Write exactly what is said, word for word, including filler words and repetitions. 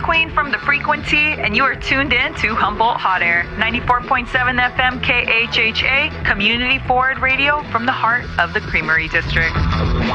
Queen from the Frequency, and you are tuned in to Humboldt Hot Air, ninety-four point seven F M K H H A, community forward radio from the heart of the Creamery District.